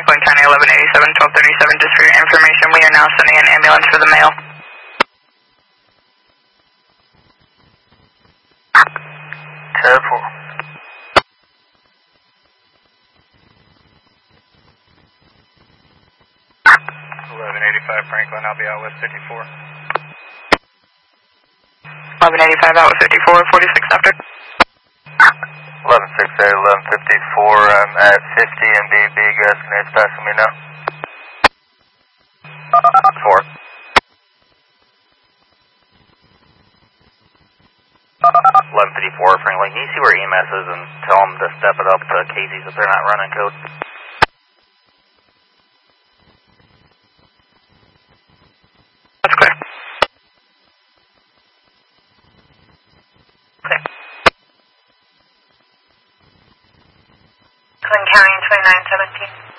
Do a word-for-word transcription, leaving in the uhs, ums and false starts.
Franklin County, eleven eighty-seven, twelve thirty-seven. Just for your information, we are now sending an ambulance for the male. ten four. eleven eighty-five Franklin, I'll be out with fifty-four. eleven eighty-five out with fifty-four, forty-six after. eleven sixty-eight, eleven fifty-four, I'm at fifty M D B, guys, can you passing me now? four. eleven fifty-four Franklin, can you see where E M S is and tell them to step it up to Casey's if they're not running code? That's clear. Clear. Clinton County, twenty-nine seventeen.